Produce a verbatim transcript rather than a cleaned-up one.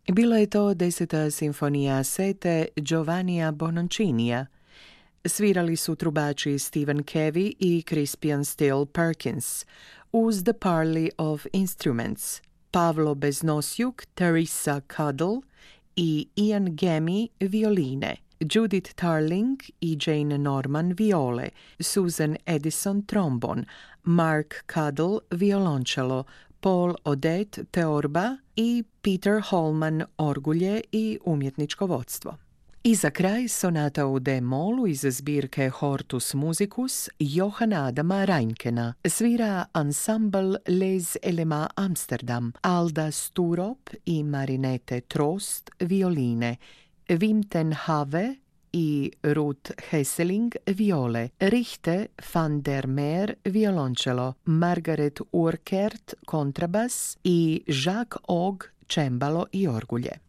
Bila je to deseta simfonija sete Giovannija Bononcinija. Svirali su trubači Stephen Cavey i Crispian Still Perkins uz The Parley of Instruments, Pavlo Beznosjuk, Teresa Cuddle i Ian Gamy violine, Judith Tarling i Jane Norman viole, Susan Edison trombon, Mark Cuddle violončelo, Paul Odette teorba i Peter Holman orgulje i umjetničko vodstvo. I za kraj sonata u D-molu iz zbirke Hortus Musicus Johana Adama Reinkena. Svira ansambl Les Éléments Amsterdam, Alda Sturop i Marinette Trost violine, Wim ten Have i Ruth Hesseling viole, Richte van der Meer violončelo, Margaret Urquhart kontrabas i Jacques Og cembalo i orgulje.